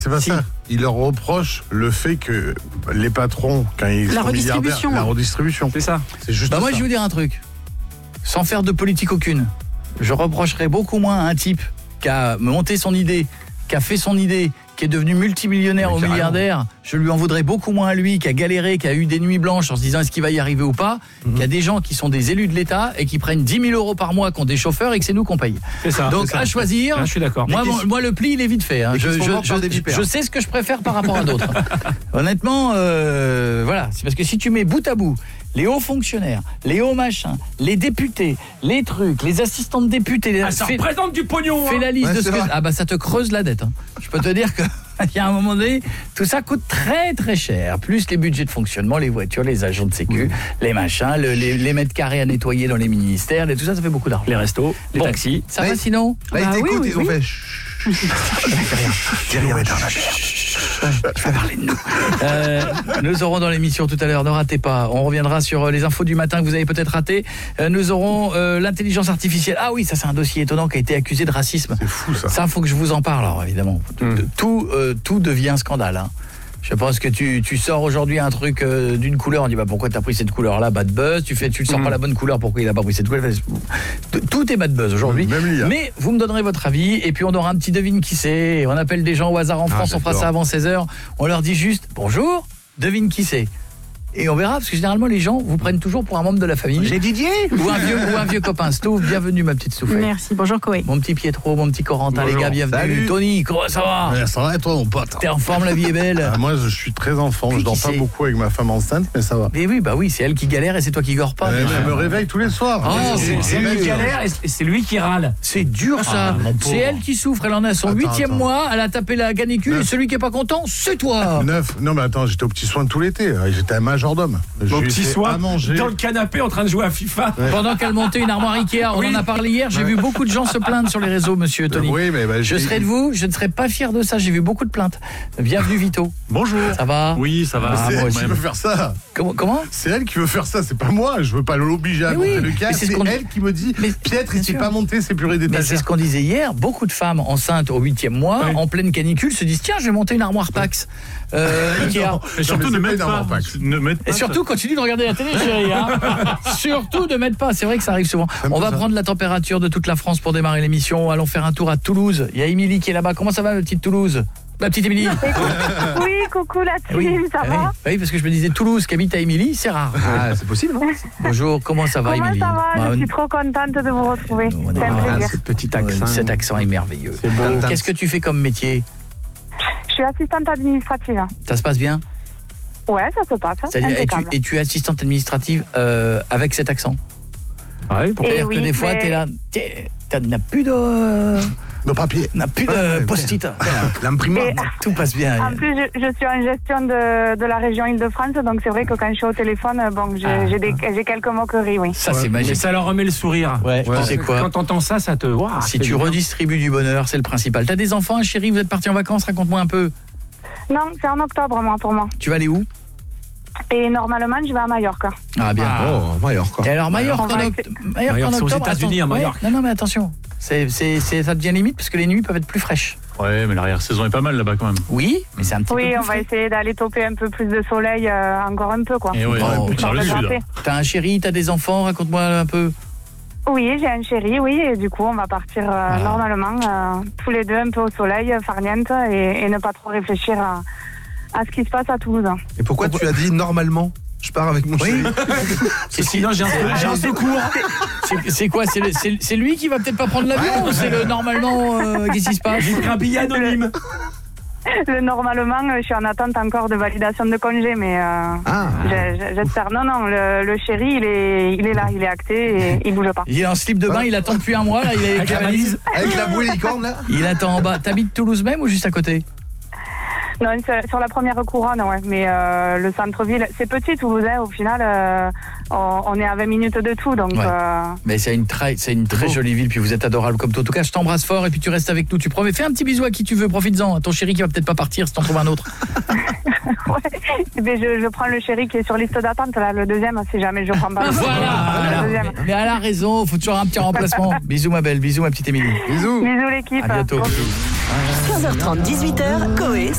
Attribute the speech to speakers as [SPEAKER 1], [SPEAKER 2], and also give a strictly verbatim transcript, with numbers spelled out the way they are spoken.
[SPEAKER 1] C'est pas
[SPEAKER 2] si.
[SPEAKER 1] ça. Il leur reproche le fait que les patrons, quand ils
[SPEAKER 2] La
[SPEAKER 1] sont
[SPEAKER 2] redistribution.
[SPEAKER 1] milliardaires, la redistribution.
[SPEAKER 2] C'est ça.
[SPEAKER 1] C'est juste
[SPEAKER 3] Bah moi
[SPEAKER 1] ça.
[SPEAKER 3] je vais vous dire un truc. Sans faire de politique aucune, je reprocherais beaucoup moins à un type qui a monté son idée, qui a fait son idée, qui est devenu multimillionnaire
[SPEAKER 1] Mais
[SPEAKER 3] ou
[SPEAKER 1] carrément.
[SPEAKER 3] milliardaire, je lui en voudrais beaucoup moins à lui, qui a galéré, qui a eu des nuits blanches en se disant est-ce qu'il va y arriver ou pas,
[SPEAKER 1] Mhm.
[SPEAKER 3] qu'il y a des gens qui sont des élus de l'État et qui prennent dix mille euros par mois, qui ont des chauffeurs et que c'est nous qu'on paye.
[SPEAKER 2] C'est ça.
[SPEAKER 3] Donc
[SPEAKER 2] c'est ça.
[SPEAKER 3] à choisir,
[SPEAKER 2] Là, je suis d'accord.
[SPEAKER 3] moi,
[SPEAKER 2] Mais
[SPEAKER 3] mon- moi le pli il est vite fait. Hein.
[SPEAKER 4] Et qui
[SPEAKER 3] Je,
[SPEAKER 4] se font
[SPEAKER 3] je-
[SPEAKER 4] mordre par
[SPEAKER 3] je-
[SPEAKER 4] des vipères.
[SPEAKER 3] je sais ce que je préfère par rapport à d'autres. Honnêtement, euh, voilà, c'est parce que si tu mets bout à bout les hauts fonctionnaires, les hauts machins, les députés, les trucs, les assistants de députés, les-
[SPEAKER 2] Ah, ça
[SPEAKER 3] fais,
[SPEAKER 2] représente du pognon.
[SPEAKER 3] fais
[SPEAKER 2] hein.
[SPEAKER 3] la liste
[SPEAKER 4] Ouais,
[SPEAKER 3] de
[SPEAKER 4] c'est
[SPEAKER 3] ce que
[SPEAKER 4] vrai.
[SPEAKER 3] ah bah ça te creuse la dette. Hein. Je peux te dire que il y a un moment donné, tout ça coûte très très cher. Plus les budgets de fonctionnement, les voitures, les agents de sécu, les machins, le- les, les mètres carrés à nettoyer dans les ministères, et tout ça, ça fait beaucoup d'argent.
[SPEAKER 2] Les restos, les
[SPEAKER 3] Bon.
[SPEAKER 2] taxis.
[SPEAKER 3] Ça
[SPEAKER 4] Mais-
[SPEAKER 3] va sinon?
[SPEAKER 4] Là, ils
[SPEAKER 5] Bah oui,
[SPEAKER 4] t'écoutent,
[SPEAKER 5] oui,
[SPEAKER 4] ils ont
[SPEAKER 5] oui.
[SPEAKER 4] fait. Chut. Dis rien, Bernard.
[SPEAKER 3] Je vais parler de nous. Euh, nous aurons dans l'émission tout à l'heure, ne ratez pas, on reviendra sur euh, les infos du matin que vous avez peut-être ratées. Euh, nous aurons euh, l'intelligence artificielle. Ah oui, ça c'est un dossier étonnant qui a été accusé de racisme.
[SPEAKER 1] C'est fou ça.
[SPEAKER 3] Ça, faut que je vous en parle, alors, évidemment.
[SPEAKER 2] Mm.
[SPEAKER 3] Tout, euh, tout devient un scandale. Hein. Je pense que tu, tu sors aujourd'hui un truc euh, d'une couleur, on dit bah, pourquoi t'as pris cette couleur-là, bad buzz. Tu fais, tu ne sors
[SPEAKER 2] Mm.
[SPEAKER 3] pas la bonne couleur, pourquoi il n'a pas pris cette couleur. Tout est bad buzz aujourd'hui.
[SPEAKER 1] Même l'I A.
[SPEAKER 3] Mais vous me donnerez votre avis et puis on aura un petit devine qui c'est. On appelle des gens au hasard en
[SPEAKER 4] Ah,
[SPEAKER 3] France, on fera
[SPEAKER 4] j'adore.
[SPEAKER 3] ça avant seize heures. On leur dit juste bonjour, devine qui c'est. Et on verra, parce que généralement les gens vous prennent toujours pour un membre de la famille.
[SPEAKER 4] J'ai Didier.
[SPEAKER 3] Ou un vieux, ou un vieux copain. Stouff, bienvenue ma petite Stouffette.
[SPEAKER 5] Merci, bonjour Koé.
[SPEAKER 3] Mon petit Pietro, mon petit Corentin, les
[SPEAKER 2] Bonjour.
[SPEAKER 3] gars, bienvenue.
[SPEAKER 4] Salut.
[SPEAKER 3] Tony, comment ça va?
[SPEAKER 1] Ouais, ça va et toi mon pote?
[SPEAKER 3] T'es en forme, la vie est belle.
[SPEAKER 1] Ah, moi je suis très en forme,
[SPEAKER 3] Puis
[SPEAKER 1] je dors
[SPEAKER 3] qui
[SPEAKER 1] pas
[SPEAKER 3] c'est
[SPEAKER 1] beaucoup avec ma femme enceinte, mais ça va.
[SPEAKER 3] Mais oui, bah oui, c'est elle qui galère et c'est toi qui gores pas.
[SPEAKER 1] Euh,
[SPEAKER 3] mais-
[SPEAKER 1] je me réveille tous les soirs.
[SPEAKER 3] Oh,
[SPEAKER 1] Ouais,
[SPEAKER 3] c'est-
[SPEAKER 2] C'est lui qui galère et c'est lui qui râle.
[SPEAKER 3] C'est dur ça.
[SPEAKER 2] Ah, mon pauvre.
[SPEAKER 3] C'est elle qui souffre, elle en a son
[SPEAKER 1] Attends,
[SPEAKER 3] huitième
[SPEAKER 1] attends.
[SPEAKER 3] mois, elle a tapé la canicule et
[SPEAKER 1] Neuf.
[SPEAKER 3] celui qui est pas content, c'est toi.
[SPEAKER 1] Neuf. Non mais attends, j'étais au petit soin tout l'été. Euh, J'étais un majordome.
[SPEAKER 2] Mon
[SPEAKER 1] J'ai
[SPEAKER 2] petit
[SPEAKER 1] fait
[SPEAKER 2] soin
[SPEAKER 1] à manger.
[SPEAKER 2] dans le canapé en train de jouer à FIFA.
[SPEAKER 3] Pendant qu'elle montait une armoire Ikea, on
[SPEAKER 2] Oui.
[SPEAKER 3] en a parlé hier, j'ai vu beaucoup de gens se plaindre sur les réseaux, monsieur Tony.
[SPEAKER 1] Oui, mais bah,
[SPEAKER 3] Je
[SPEAKER 1] j'ai-
[SPEAKER 3] serais de vous, je ne serais pas fier de ça, j'ai vu beaucoup de plaintes. Bienvenue Vito.
[SPEAKER 6] Bonjour.
[SPEAKER 3] Ça va?
[SPEAKER 6] Oui, ça va.
[SPEAKER 3] Ah,
[SPEAKER 1] C'est
[SPEAKER 3] moi
[SPEAKER 1] elle
[SPEAKER 3] aussi.
[SPEAKER 1] qui veut faire ça.
[SPEAKER 3] Comment, comment?
[SPEAKER 1] C'est elle qui veut faire ça, c'est pas moi. Je veux pas l'obliger à
[SPEAKER 3] Mais
[SPEAKER 1] monter
[SPEAKER 3] oui,
[SPEAKER 1] le
[SPEAKER 3] mais
[SPEAKER 1] casque.
[SPEAKER 3] c'est ce
[SPEAKER 1] C'est
[SPEAKER 3] qu'on-
[SPEAKER 1] elle qui me dit
[SPEAKER 3] Mais-
[SPEAKER 1] Pietre,
[SPEAKER 3] bien
[SPEAKER 1] il s'est
[SPEAKER 3] sûr.
[SPEAKER 1] pas monté ses purées
[SPEAKER 3] Mais c'est
[SPEAKER 1] d'étagère.
[SPEAKER 3] ce qu'on disait hier, beaucoup de femmes enceintes au huitième mois,
[SPEAKER 2] Oui.
[SPEAKER 3] en pleine canicule, se disent tiens, je vais monter une armoire Pax. Euh, Ikea.
[SPEAKER 6] Et surtout,
[SPEAKER 1] mais
[SPEAKER 6] ne
[SPEAKER 1] c'est
[SPEAKER 6] mettre
[SPEAKER 1] pas
[SPEAKER 6] pas.
[SPEAKER 1] énorme, Pax.
[SPEAKER 6] Ne mettre
[SPEAKER 3] Et
[SPEAKER 6] pas
[SPEAKER 3] surtout, continue de regarder la télé, chérie. Hein. Surtout ne mettre pas. C'est vrai que ça arrive souvent.
[SPEAKER 1] Même
[SPEAKER 3] On va
[SPEAKER 1] ça.
[SPEAKER 3] prendre la température de toute la France pour démarrer l'émission. Allons faire un tour à Toulouse. Il y a Émilie qui est là-bas. Comment ça va, ma petite Toulouse? Ma petite Émilie?
[SPEAKER 5] Oui, coucou la team,
[SPEAKER 3] Oui.
[SPEAKER 5] ça
[SPEAKER 3] Ah
[SPEAKER 5] va?
[SPEAKER 3] oui. Oui, parce que je me disais Toulouse qui habite à Émilie, c'est rare.
[SPEAKER 4] Ah, c'est possible. Hein.
[SPEAKER 3] Bonjour, comment ça va,
[SPEAKER 5] Comment
[SPEAKER 3] Émilie?
[SPEAKER 5] ça va?
[SPEAKER 3] Bah,
[SPEAKER 5] Je suis trop contente de vous retrouver.
[SPEAKER 3] on est-
[SPEAKER 5] C'est un
[SPEAKER 3] Ah,
[SPEAKER 5] plaisir.
[SPEAKER 2] Ce petit
[SPEAKER 3] euh,
[SPEAKER 2] accent.
[SPEAKER 3] Cet accent est merveilleux.
[SPEAKER 2] C'est beau.
[SPEAKER 3] Qu'est-ce que tu fais comme métier?
[SPEAKER 5] Je suis assistante administrative.
[SPEAKER 3] Ça se passe bien?
[SPEAKER 5] Ouais, ça se passe.
[SPEAKER 3] C'est-à-dire, et, tu,
[SPEAKER 5] Impeccable.
[SPEAKER 3] et tu es assistante administrative euh, avec cet accent?
[SPEAKER 2] Ouais, pour-
[SPEAKER 5] Et
[SPEAKER 3] C'est-à-dire
[SPEAKER 5] oui,
[SPEAKER 3] que des fois,
[SPEAKER 5] mais-
[SPEAKER 3] t'es là, t'es- t'as n'a plus de,
[SPEAKER 1] Nos papiers.
[SPEAKER 3] n'a plus de
[SPEAKER 4] Ouais,
[SPEAKER 3] post-it.
[SPEAKER 4] L'imprimante.
[SPEAKER 5] Et-
[SPEAKER 3] Tout passe bien.
[SPEAKER 5] En plus, je, je suis en gestion de, de la région Île-de-France, donc c'est vrai que quand je suis au téléphone, bon, j'ai
[SPEAKER 3] Ah.
[SPEAKER 5] j'ai des- j'ai quelques moqueries, oui.
[SPEAKER 3] Ça, c'est
[SPEAKER 2] Mais
[SPEAKER 3] magique.
[SPEAKER 2] ça leur remet le sourire.
[SPEAKER 3] Ouais, tu sais quoi?
[SPEAKER 2] Quand t'entends ça, ça te. Waouh,
[SPEAKER 3] Si
[SPEAKER 2] c'est
[SPEAKER 3] tu
[SPEAKER 2] bien.
[SPEAKER 3] redistribues du bonheur, c'est le principal. T'as des enfants, chérie, vous êtes partis en vacances, raconte-moi un peu.
[SPEAKER 5] Non, c'est en octobre, moi, pour moi.
[SPEAKER 3] Tu vas aller où?
[SPEAKER 5] Et normalement, je vais à Majorque.
[SPEAKER 3] Ah, bien.
[SPEAKER 2] Ah.
[SPEAKER 4] Oh, Mallorca.
[SPEAKER 3] Et alors, Mallorca,
[SPEAKER 5] On va
[SPEAKER 3] en,
[SPEAKER 5] essayer-
[SPEAKER 3] oct- Mallorca en
[SPEAKER 2] Mallorca, c'est aux
[SPEAKER 3] octobre,
[SPEAKER 2] États-Unis,
[SPEAKER 3] attends,
[SPEAKER 2] à
[SPEAKER 3] ouais,
[SPEAKER 2] Mallorca.
[SPEAKER 3] non, non, mais attention. C'est, c'est, c'est, ça devient limite parce que les nuits peuvent être plus fraîches.
[SPEAKER 6] Ouais, mais l'arrière-saison est pas mal là-bas quand même.
[SPEAKER 3] Oui, mais c'est un petit
[SPEAKER 5] Oui,
[SPEAKER 3] peu
[SPEAKER 5] on
[SPEAKER 3] plus
[SPEAKER 5] va
[SPEAKER 3] frais.
[SPEAKER 5] essayer d'aller toper un peu plus de soleil, euh, encore un peu, quoi.
[SPEAKER 6] Et ouais,
[SPEAKER 3] Oh,
[SPEAKER 6] plus vers le
[SPEAKER 5] Sans
[SPEAKER 6] sud.
[SPEAKER 5] regretter.
[SPEAKER 3] T'as un chéri, t'as des enfants, raconte-moi un peu.
[SPEAKER 5] Oui, j'ai un chéri, oui, et du coup, on va partir euh,
[SPEAKER 3] Ah.
[SPEAKER 5] normalement euh, tous les deux un peu au soleil, farniente, et, et ne pas trop réfléchir à, à ce qui se passe à Toulouse.
[SPEAKER 4] Et pourquoi tu as dit normalement? Je pars avec mon chéri.
[SPEAKER 3] C'est,
[SPEAKER 2] Sinon, j'ai un, j'ai un secours.
[SPEAKER 3] c'est, c'est quoi c'est, le- c'est, c'est lui qui va peut-être pas prendre l'avion ou c'est le normalement euh, qu'est-ce qui se passe?
[SPEAKER 2] J'ai pris un billet anonyme.
[SPEAKER 5] Le, normalement, euh, je suis en attente encore de validation de congé, mais euh,
[SPEAKER 4] Ah.
[SPEAKER 5] je- je- j'espère. Non, non, le, le chéri, il est, il est là, il est acté et il bouge pas.
[SPEAKER 3] Il est en slip de bain, il attend depuis un mois là, il est avec la valise.
[SPEAKER 4] Avec la bouée licorne, là.
[SPEAKER 3] Il attend en bas. T'habites Toulouse même ou juste à côté?
[SPEAKER 5] Non, c'est sur la première couronne, ouais. Mais euh, le centre-ville, c'est petit Toulouse, hein, au final, euh, on, on est à vingt minutes de tout, donc.
[SPEAKER 3] Ouais.
[SPEAKER 5] euh,
[SPEAKER 3] Mais c'est une très, c'est une très
[SPEAKER 2] beau.
[SPEAKER 3] jolie ville, puis vous êtes adorable comme tout. En tout cas, je t'embrasse fort et puis tu restes avec nous. Tu promets, fais un petit bisou à qui tu veux, profites-en. À ton chéri qui va peut-être pas partir si t'en trouves un autre.
[SPEAKER 5] ouais. Mais je, je prends le chéri qui est sur liste d'attente, là, le deuxième, si jamais je prends pas. le-
[SPEAKER 3] Voilà.
[SPEAKER 5] le deuxième.
[SPEAKER 3] Mais elle a raison, faut toujours un petit remplacement. Bisous ma belle, bisous ma petite Émilie.
[SPEAKER 4] Bisous.
[SPEAKER 5] Bisous l'équipe.
[SPEAKER 3] À bientôt.
[SPEAKER 5] Gros
[SPEAKER 3] bisous.
[SPEAKER 7] quinze heures trente, dix-huit heures, Coé